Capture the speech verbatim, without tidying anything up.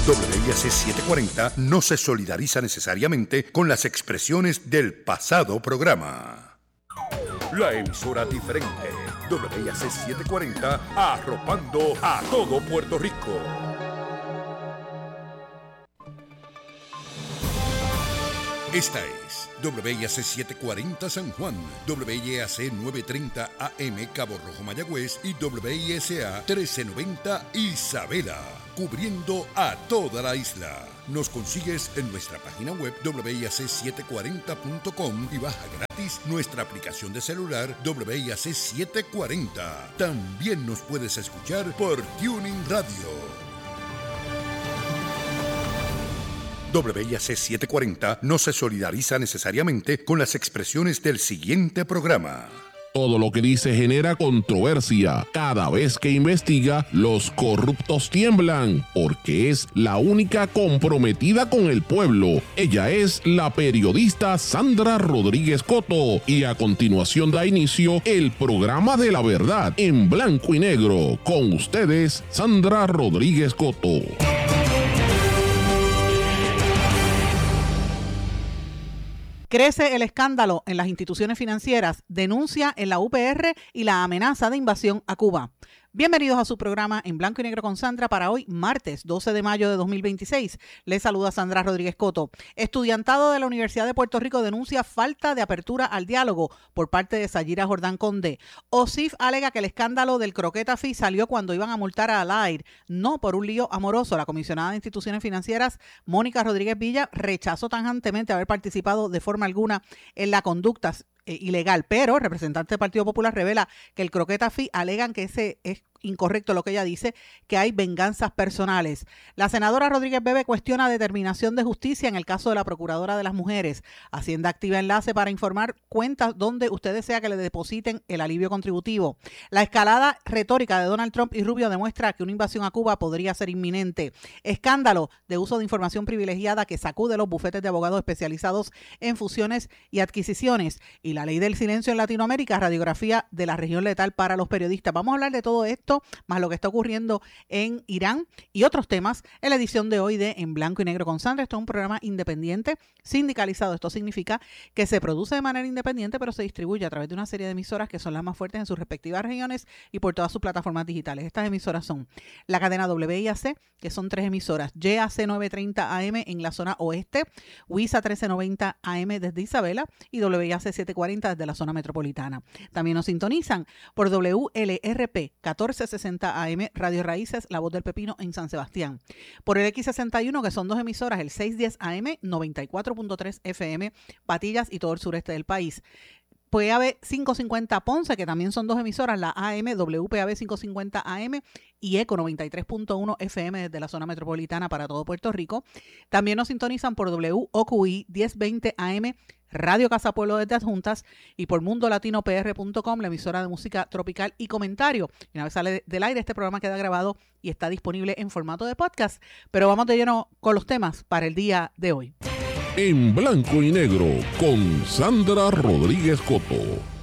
W I A C setecientos cuarenta no se solidariza necesariamente con las expresiones del pasado programa. La emisora diferente. W I A C setecientos cuarenta, arropando a todo Puerto Rico. Esta es W I A C setecientos cuarenta San Juan, W I A C novecientos treinta A M Cabo Rojo Mayagüez y W I S A trece noventa Isabela, cubriendo a toda la isla. Nos consigues en nuestra página web W I A C setecientos cuarenta punto com y baja gratis nuestra aplicación de celular W I A C setecientos cuarenta. También nos puedes escuchar por Tuning Radio. W I A C setecientos cuarenta no se solidariza necesariamente con las expresiones del siguiente programa. Todo lo que dice genera controversia. Cada vez que investiga, los corruptos tiemblan, porque es la única comprometida con el pueblo. Ella es la periodista Sandra Rodríguez Coto. Y a continuación da inicio el programa de la verdad en blanco y negro. Con ustedes, Sandra Rodríguez Coto. Crece el escándalo en las instituciones financieras, denuncia en la U P R y la amenaza de invasión a Cuba. Bienvenidos a su programa en blanco y negro con Sandra para hoy, martes doce de mayo de dos mil veintiséis. Les saluda Sandra Rodríguez Coto. Estudiantado de la Universidad de Puerto Rico denuncia falta de apertura al diálogo por parte de Sayira Jordán Conde. O S I F alega que el escándalo del croqueta fee salió cuando iban a multar a Alair, no por un lío amoroso. La comisionada de instituciones financieras, Mónica Rodríguez Villa, rechazó tajantemente haber participado de forma alguna en la conducta ilegal, pero el representante del Partido Popular revela que el croqueta fee alegan que ese es incorrecto lo que ella dice, que hay venganzas personales. La senadora Rodríguez Bebe cuestiona determinación de justicia en el caso de la Procuradora de las Mujeres. Hacienda activa enlace para informar cuentas donde usted desea que le depositen el alivio contributivo. La escalada retórica de Donald Trump y Rubio demuestra que una invasión a Cuba podría ser inminente. Escándalo de uso de información privilegiada que sacude los bufetes de abogados especializados en fusiones y adquisiciones. Y la ley del silencio en Latinoamérica, radiografía de la región letal para los periodistas. Vamos a hablar de todo esto, más lo que está ocurriendo en Irán y otros temas en la edición de hoy de En Blanco y Negro con Sandra. Esto es un programa independiente, sindicalizado. Esto significa que se produce de manera independiente, pero se distribuye a través de una serie de emisoras que son las más fuertes en sus respectivas regiones y por todas sus plataformas digitales. Estas emisoras son la cadena W I A C, que son tres emisoras, Y A C novecientos treinta A M en la zona oeste, W I S A trece noventa A M desde Isabela y W I A C setecientos cuarenta desde la zona metropolitana. También nos sintonizan por W L R P catorce sesenta A M, Radio Raíces, La Voz del Pepino en San Sebastián. Por el X sesenta y uno, que son dos emisoras, el seiscientos diez A M, noventa y cuatro punto tres F M, Patillas y todo el sureste del país. P A B quinientos cincuenta Ponce, que también son dos emisoras, la A M, W P A B quinientos cincuenta A M y ECO noventa y tres punto uno F M desde la zona metropolitana para todo Puerto Rico. También nos sintonizan por W O Q I diez veinte A M, Radio Casa Pueblo desde Adjuntas y por mundo latino p r punto com, la emisora de música tropical y comentario. Y una vez sale del aire, este programa queda grabado y está disponible en formato de podcast. Pero vamos de lleno con los temas para el día de hoy. En blanco y negro con Sandra Rodríguez Coto.